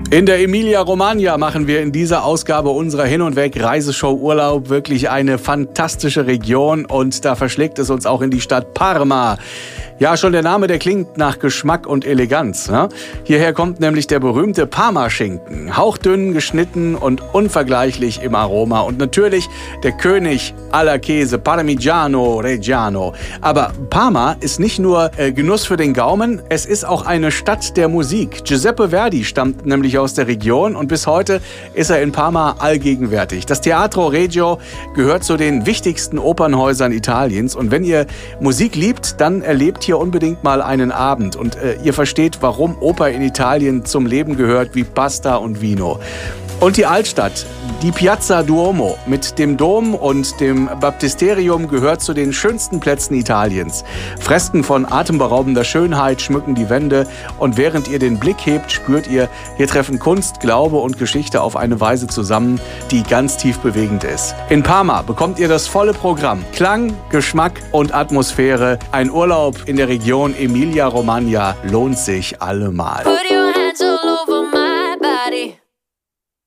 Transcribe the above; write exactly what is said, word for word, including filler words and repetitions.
In der Emilia-Romagna machen wir in dieser Ausgabe unserer Hin- und Weg-Reiseshow Urlaub wirklich eine fantastische Region und da verschlägt es uns auch in die Stadt Parma. Ja, schon der Name, der klingt nach Geschmack und Eleganz. Ne? Hierher kommt nämlich der berühmte Parma-Schinken. Hauchdünn geschnitten und unvergleichlich im Aroma. Und natürlich der König aller Käse, Parmigiano Reggiano. Aber Parma ist nicht nur äh, Genuss für den Gaumen, es ist auch eine Stadt der Musik. Giuseppe Verdi stammt nämlich aus der Region und bis heute ist er in Parma allgegenwärtig. Das Teatro Regio gehört zu den wichtigsten Opernhäusern Italiens. Und wenn ihr Musik liebt, dann erlebt hier unbedingt mal einen Abend und äh, ihr versteht, warum Oper in Italien zum Leben gehört wie Pasta und Vino. Und die Altstadt, die Piazza Duomo mit dem Dom und dem Baptisterium gehört zu den schönsten Plätzen Italiens. Fresken von atemberaubender Schönheit schmücken die Wände und während ihr den Blick hebt, spürt ihr, hier treffen Kunst, Glaube und Geschichte auf eine Weise zusammen, die ganz tief bewegend ist. In Parma bekommt ihr das volle Programm. Klang, Geschmack und Atmosphäre. Ein Urlaub in der Region Emilia-Romagna lohnt sich allemal.